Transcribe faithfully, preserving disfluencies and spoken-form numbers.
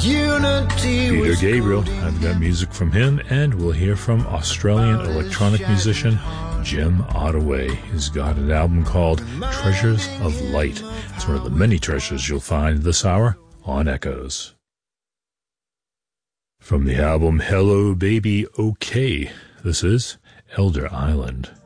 unity. Peter Gabriel, I've got music from him, and we'll hear from Australian electronic musician Jim Ottaway. He's got an album called Treasures of Light. It's one of the many treasures you'll find this hour on Echoes. From the album Hello Baby OK, this is Elder Island.